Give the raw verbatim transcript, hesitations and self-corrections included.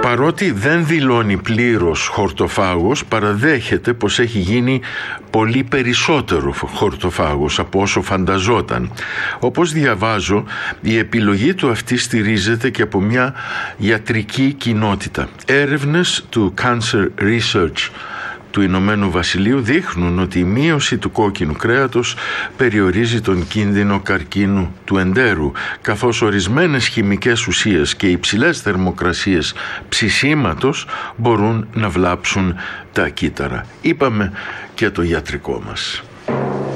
Παρότι δεν δηλώνει πλήρως χορτοφάγος, παραδέχεται πως έχει γίνει πολύ περισσότερο χορτοφάγος από όσο φανταζόταν. Όπως διαβάζω, η επιλογή του αυτή στηρίζεται και από μια ιατρική κοινότητα. Έρευνες του Cancer Research του Ηνωμένου Βασιλείου δείχνουν ότι η μείωση του κόκκινου κρέατος περιορίζει τον κίνδυνο καρκίνου του εντέρου, καθώς ορισμένες χημικές ουσίες και υψηλές θερμοκρασίες ψησίματος μπορούν να βλάψουν τα κύτταρα. Είπαμε και το ιατρικό μας.